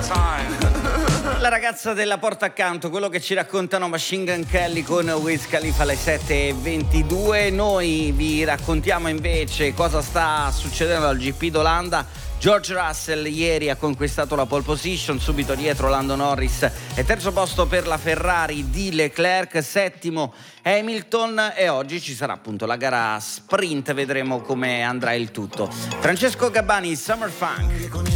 La ragazza della porta accanto, quello che ci raccontano Machine Gun Kelly con Wiz Khalifa alle 7:22. Noi vi raccontiamo invece cosa sta succedendo al GP d'Olanda. George Russell ieri ha conquistato la pole position, subito dietro Lando Norris e terzo posto per la Ferrari di Leclerc, settimo Hamilton, e oggi ci sarà appunto la gara sprint, vedremo come andrà il tutto. Francesco Gabbani, Summer Funk.